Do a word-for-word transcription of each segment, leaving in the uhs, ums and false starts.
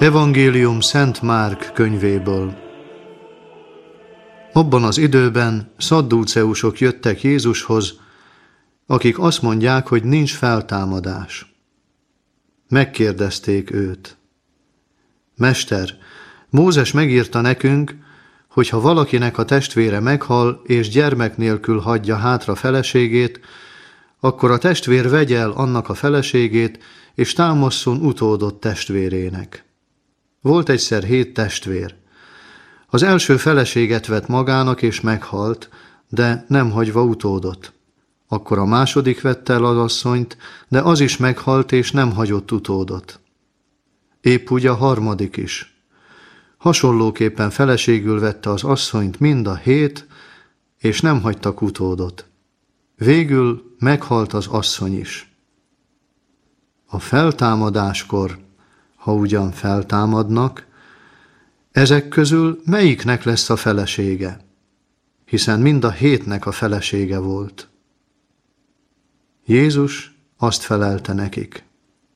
Evangélium Szent Márk könyvéből. Abban az időben szaddúceusok jöttek Jézushoz, akik azt mondják, hogy nincs feltámadás. Megkérdezték őt: Mester, Mózes megírta nekünk, hogy ha valakinek a testvére meghal, és gyermek nélkül hagyja hátra feleségét, akkor a testvér vegye el annak a feleségét, és támasszon utódot testvérének. Volt egyszer hét testvér. Az első feleséget vett magának, és meghalt, de nem hagyva utódot. Akkor a második vette el az asszonyt, de az is meghalt, és nem hagyott utódot. Épp úgy a harmadik is. Hasonlóképpen feleségül vette az asszonyt mind a hét, és nem hagytak utódot. Végül meghalt az asszony is. A feltámadáskor, ha ugyan feltámadnak, ezek közül melyiknek lesz a felesége? Hiszen mind a hétnek a felesége volt. Jézus azt felelte nekik: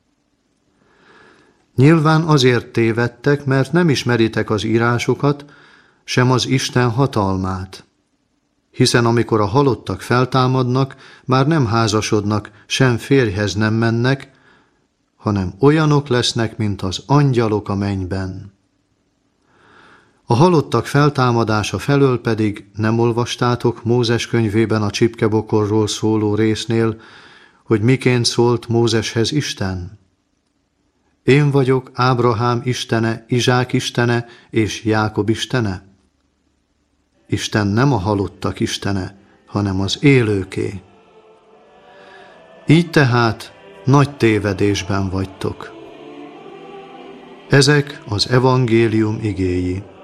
Nyilván azért tévedtek, mert nem ismeritek az írásokat, sem az Isten hatalmát. Hiszen amikor a halottak feltámadnak, már nem házasodnak, sem férjhez nem mennek, hanem olyanok lesznek, mint az angyalok a mennyben. A halottak feltámadása felől pedig nem olvastátok Mózes könyvében a csipkebokorról szóló résznél, hogy miként szólt Mózeshez Isten? Én vagyok Ábrahám istene, Izsák istene és Jákob istene? Isten nem a halottak istene, hanem az élőké. Így tehát nagy tévedésben vagytok. Ezek az evangélium igéi.